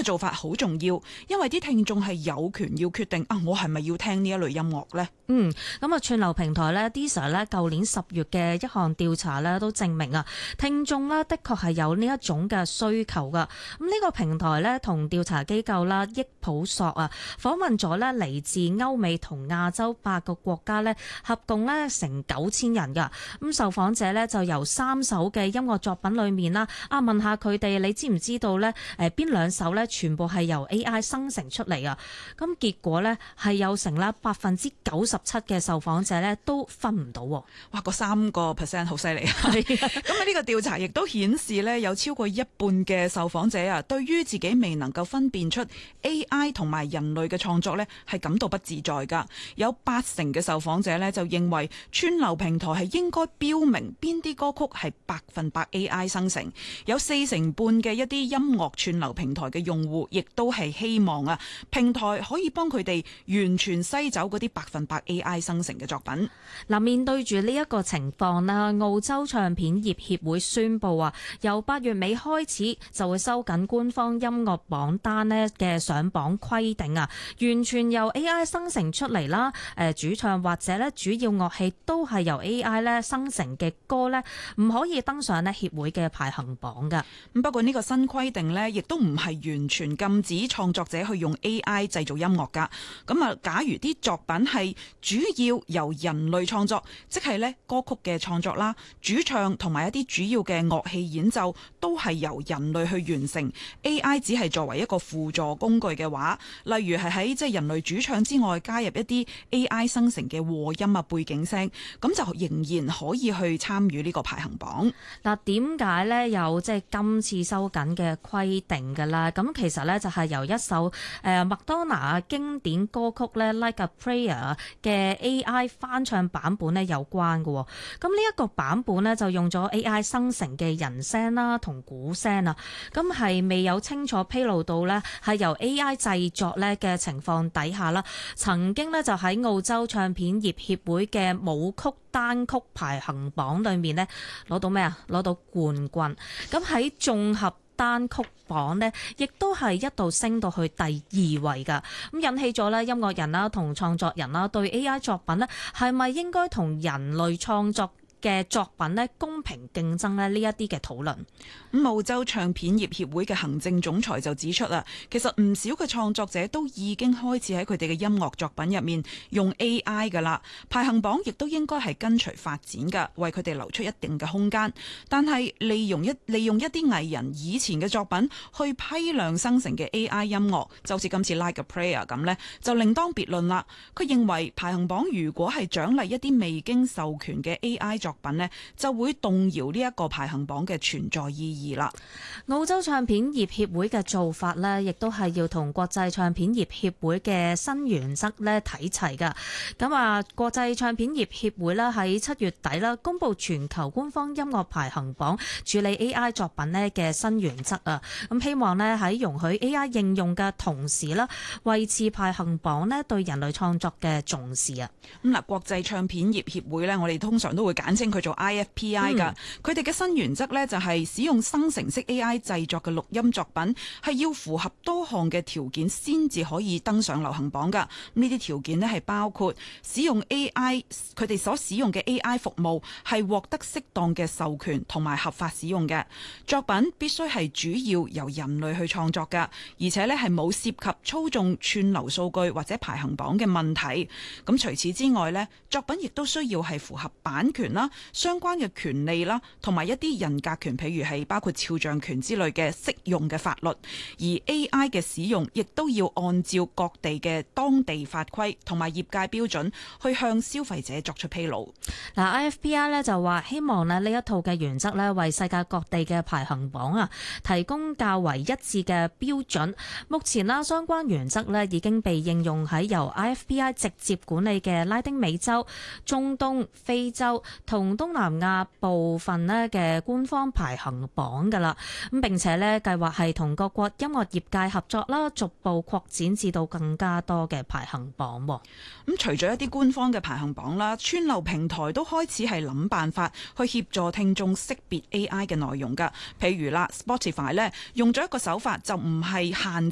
個做法好重要，因為啲聽眾係有權要決定我係咪要聽呢一類音樂呢？ 咁串流平台呢 Deezer 呢舊年10月嘅一項調查呢都證明聽眾呢的確係有呢一種嘅需求噶。咁呢個平台呢同調查機構啦益普索訪問咗呢嚟自歐美同亞洲8個國家呢，合共呢成9000人噶。咁受訪者呢就由3首嘅音樂作品裏面啦，問下佢哋你知唔知道呢邊2首呢全部係由 AI 生成出嚟啊？咁結果呢係有成啦97%嘅受訪者呢都分唔到。哇！ 嗰3%好犀利啊！咁呢個調查亦都顯示呢，有超過一半嘅受訪者對於自己未能夠分辨出 AI 同埋人類嘅創作呢係感到不自在㗎。有80%嘅受訪者呢就認為串流平台係應該標明邊啲歌曲係100% AI 生成。有40%半嘅一啲音樂串流平台嘅用戶亦都係希望平台可以幫佢哋完全篩走嗰啲100% AI 生成嘅作品。 面對住呢一個情況啦，澳洲唱片業協會宣布由8月尾開始就會收緊官方音樂榜單呢嘅上榜規定完全由 AI 生成出嚟啦。主唱或者呢主要樂器都係由 AI 呢生成嘅歌呢，唔可以登上呢協會嘅排行榜噶。 不過呢個新規定呢，亦都唔係完全禁止創作者去用 AI 製造音樂噶。假如啲作品係主要由人類創作，即係呢歌曲嘅創作啦，主唱同埋一啲主要嘅樂器演奏都係由人類去完成， AI 只係作為一個輔助工具嘅話，例如係喺人類主唱之外加入一啲 AI 生成嘅和音背景聲，咁就仍然可以去參與呢個排行榜。 點解呢有今次收緊嘅規定㗎啦？咁其實呢就係由一首麥當娜經典歌曲呢 Like a Prayer 嘅 AI 翻唱版本呢有關嘅。咁呢一個版本呢就用咗 AI 生成嘅人聲啦同鼓聲咁係未有清楚披露到呢係由 AI 製作呢嘅情況底下啦，曾經呢就喺澳洲唱片業協會嘅舞曲單曲排行榜裏面呢攞到咩？攞到冠軍。咁喺綜合單曲榜呢，亦都係一度升到去第2位㗎。咁引起咗呢音樂人啦同創作人啦對 AI 作品呢係咪應該同人類創作嘅作品呢公平競爭呢一啲嘅討論。 澳洲唱片業協會嘅行政總裁就指出其實唔少嘅創作者都已經開始喺佢哋嘅音樂作品入面用 AI 㗎啦。排行榜亦都應該係跟隨發展㗎，為佢哋留出一定嘅空間。但係利用一啲藝人以前嘅作品去批量生成嘅 AI 音樂，就好似今次 Like a Prayer 咁呢，就另當別論啦。佢認為排行榜如果係獎勵一啲未經授權嘅 AI 作品呢，就會動搖呢一個排行榜嘅存在意義啦。 澳洲唱片業協會嘅做法呢，亦都係要同國際唱片業協會嘅新原則呢睇齊㗎。咁國際唱片業協會呢喺7月底啦，公布全球官方音樂排行榜處理 AI 作品呢嘅新原則咁希望呢喺容許 AI 應用嘅同時啦，維持排行榜呢對人類創作嘅重視國際唱片業協會呢，我哋通常都會簡稱佢做 IFPI 㗎。佢哋嘅新原則呢，就係使用生成式 AI 製作嘅錄音作品係要符合多項嘅條件先至可以登上流行榜㗎。呢啲條件呢，係包括使用 AI， 佢哋所使用嘅 AI 服務係獲得適當嘅授權同埋合法使用嘅作品，必須係主要由人類去創作㗎，而且呢係冇涉及操縱串流數據或者排行榜嘅問題。咁除此之外呢，作品亦都需要係符合版權啦、相關嘅權利啦，同埋一啲人格權，譬如係包括肖像權之類嘅適用嘅法律。而 AI 嘅使用亦都要按照各地嘅當地法規同埋業界標準去向消費者作出披露。 IFPI 呢就話希望呢一套嘅原則呢，為世界各地嘅排行榜提供較為一致嘅標準。目前啦，相關原則呢已經被應用喺由 IFPI 直接管理嘅拉丁美洲、中東、非洲同東南亞部分呢嘅官方排行榜㗎啦。咁並且呢計劃係同各國音樂業界合作啦，逐步擴展至到更加多嘅排行榜。 咁除咗一啲官方嘅排行榜啦，串流平台都開始係諗辦法去協助聽眾識別 AI 嘅內容㗎。譬如啦 ，Spotify 呢用咗一個手法，就唔係限